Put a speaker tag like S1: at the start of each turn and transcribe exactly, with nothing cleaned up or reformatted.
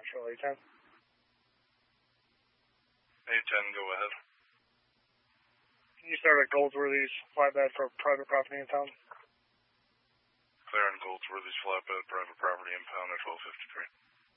S1: Nashville, A ten.
S2: A ten, go ahead.
S1: Can you start at Goldsworthy's flatbed for private property in town?
S2: Clear on Goldsworthy's flatbed, private property impound at twelve fifty-three.